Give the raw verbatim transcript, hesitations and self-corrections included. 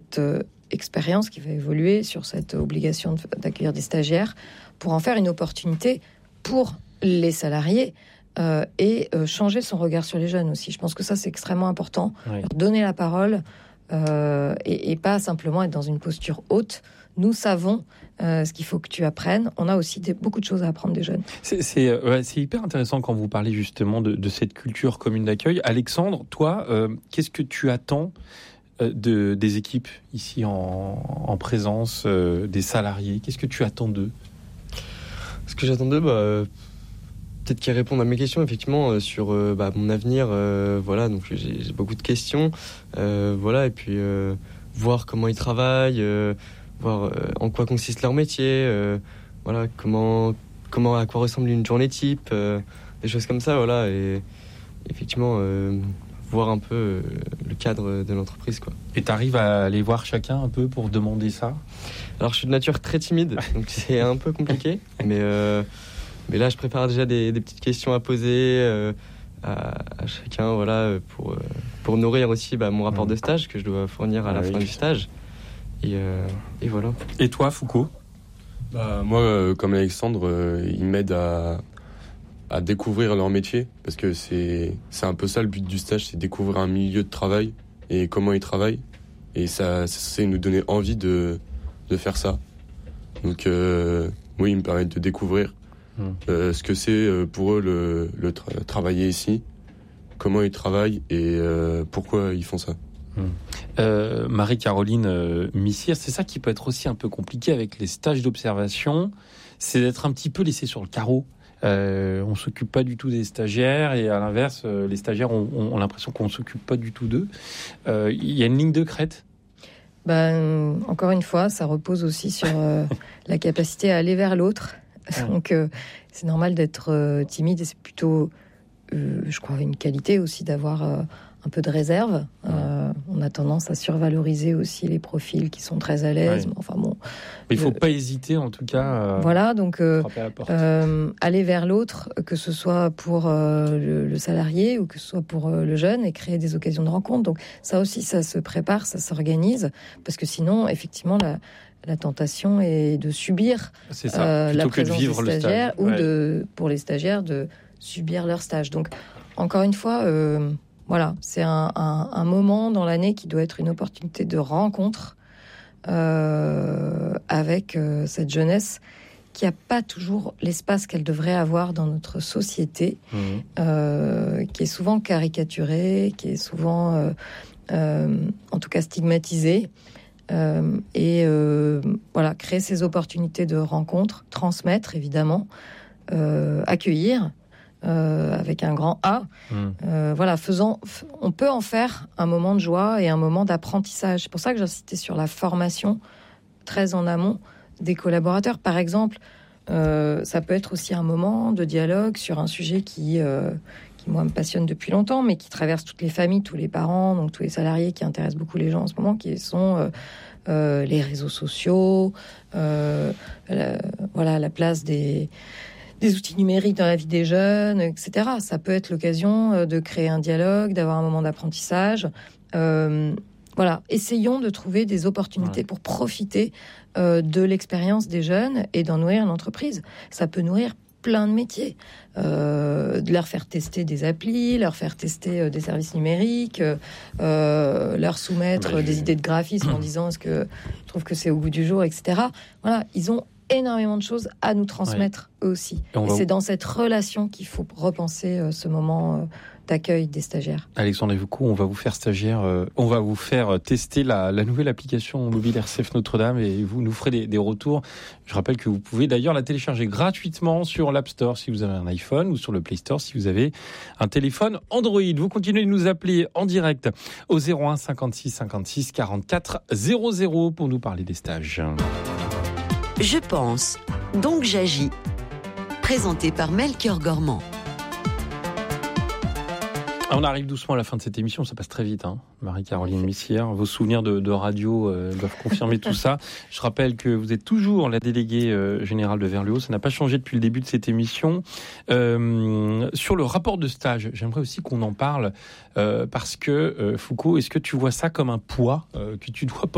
cette euh, expérience qui va évoluer sur cette obligation d'accueillir des stagiaires pour en faire une opportunité pour les salariés euh, et euh, changer son regard sur les jeunes aussi. Je pense que ça, c'est extrêmement important. Oui. Leur donner la parole euh, et, et pas simplement être dans une posture haute. Nous savons euh, ce qu'il faut que tu apprennes. On a aussi des, beaucoup de choses à apprendre des jeunes. C'est, c'est, ouais, c'est hyper intéressant quand vous parlez justement de, de cette culture commune d'accueil. Alexandre, toi, euh, qu'est-ce que tu attends euh, de, des équipes ici en, en présence euh, des salariés? Qu'est-ce que tu attends d'eux? Ce que j'attends d'eux, bah, euh, peut-être qu'ils répondent à mes questions, effectivement, euh, sur euh, bah, mon avenir. Euh, voilà, donc j'ai, j'ai beaucoup de questions. Euh, voilà, et puis euh, voir comment ils travaillent, euh, voir euh, en quoi consiste leur métier, euh, voilà, comment, comment, à quoi ressemble une journée type, euh, des choses comme ça, voilà, et effectivement, euh, voir un peu euh, le cadre de l'entreprise, quoi. Et tu arrives à aller voir chacun un peu pour demander ça? Alors, je suis de nature très timide, donc c'est un peu compliqué, mais, euh, mais là, je prépare déjà des, des petites questions à poser euh, à, à chacun, voilà, pour, pour nourrir aussi bah, mon rapport de stage que je dois fournir à la ah, fin oui. du stage. Et, euh, et voilà. Et toi, Foucault? Bah, moi, euh, comme Alexandre, euh, ils m'aident à, à découvrir leur métier, parce que c'est, c'est un peu ça le but du stage, c'est découvrir un milieu de travail et comment ils travaillent. Et ça, c'est nous donner envie de, de faire ça. Donc, euh, oui, ils me permettent de découvrir mmh. euh, ce que c'est euh, pour eux le, le tra- travailler ici, comment ils travaillent et euh, pourquoi ils font ça. Mmh. Euh, Marie-Caroline euh, Missire, c'est ça qui peut être aussi un peu compliqué avec les stages d'observation, c'est d'être un petit peu laissé sur le carreau. Euh, on s'occupe pas du tout des stagiaires et à l'inverse, euh, les stagiaires ont, ont, ont l'impression qu'on s'occupe pas du tout d'eux. Il euh, y a une ligne de crête. Ben, encore une fois, ça repose aussi sur euh, la capacité à aller vers l'autre. Donc, euh, c'est normal d'être euh, timide et c'est plutôt, euh, je crois, une qualité aussi d'avoir euh, un peu de réserve. Euh, on a tendance à survaloriser aussi les profils qui sont très à l'aise. Ouais. Enfin bon. Mais il faut euh, pas hésiter, en tout cas. Euh, voilà, donc euh, frapper à la porte. Euh, aller vers l'autre, que ce soit pour euh, le, le salarié ou que ce soit pour euh, le jeune, et créer des occasions de rencontre. Donc ça aussi, ça se prépare, ça s'organise, parce que sinon, effectivement, la La tentation est de subir c'est ça, euh, la plutôt que de présence vivre des stagiaires le stage. ou de, pour les stagiaires de subir leur stage. Donc, encore une fois, euh, voilà, c'est un, un, un moment dans l'année qui doit être une opportunité de rencontre euh, avec euh, cette jeunesse qui n'a pas toujours l'espace qu'elle devrait avoir dans notre société, mmh. euh, qui est souvent caricaturée, qui est souvent, euh, euh, en tout cas, stigmatisée. Euh, et euh, voilà, créer ces opportunités de rencontre, transmettre évidemment, euh, accueillir euh, avec un grand A. Mmh. Euh, voilà, faisant, f- on peut en faire un moment de joie et un moment d'apprentissage. C'est pour ça que j'insistais sur la formation très en amont des collaborateurs. Par exemple, euh, ça peut être aussi un moment de dialogue sur un sujet qui euh, qui, moi, me passionne depuis longtemps, mais qui traverse toutes les familles, tous les parents, donc tous les salariés qui intéressent beaucoup les gens en ce moment, qui sont euh, euh, les réseaux sociaux, euh, la, voilà, la place des, des outils numériques dans la vie des jeunes, et cetera. Ça peut être l'occasion de créer un dialogue, d'avoir un moment d'apprentissage. Euh, voilà, essayons de trouver des opportunités ouais. pour profiter euh, de l'expérience des jeunes et d'en nourrir une entreprise. Ça peut nourrir plein de métiers, euh, de leur faire tester des applis, leur faire tester euh, des services numériques, euh, leur soumettre bah, des je... idées de graphisme en disant est-ce que je trouve que c'est au goût du jour, et cetera. Voilà, ils ont énormément de choses à nous transmettre ouais. eux aussi. Et, et va... c'est dans cette relation qu'il faut repenser euh, ce moment euh, d'accueil des stagiaires. Alexandre Foucault, on va vous faire stagiaire, euh, on va vous faire tester la, la nouvelle application mobile R C F Notre-Dame et vous nous ferez des, des retours. Je rappelle que vous pouvez d'ailleurs la télécharger gratuitement sur l'App Store si vous avez un iPhone ou sur le Play Store si vous avez un téléphone Android. Vous continuez de nous appeler en direct au zéro un cinquante-six cinquante-six quarante-quatre zéro zéro pour nous parler des stages. Je pense, donc j'agis. Présenté par Melchior Gormand. On arrive doucement à la fin de cette émission, ça passe très vite, hein. Marie-Caroline Missire, vos souvenirs de, de radio euh, doivent confirmer tout ça. Je rappelle que vous êtes toujours la déléguée euh, générale de Vers le Haut, ça n'a pas changé depuis le début de cette émission. Euh, sur le rapport de stage, j'aimerais aussi qu'on en parle, euh, parce que, euh, Foucault, est-ce que tu vois ça comme un poids euh, que tu dois porter ?